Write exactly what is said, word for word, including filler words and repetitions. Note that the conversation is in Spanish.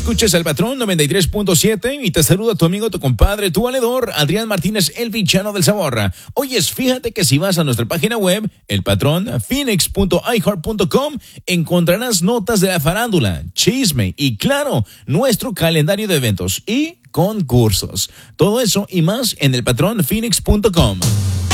Escuches al Patrón noventa y tres punto siete y te saluda tu amigo, tu compadre, tu valedor, Adrián Martínez, el villano del sabor. Oyes, fíjate que si vas a nuestra página web, el patrón phoenix punto i heart punto com, encontrarás notas de la farándula, chisme y, claro, nuestro calendario de eventos y concursos. Todo eso y más en el patrón phoenix punto com.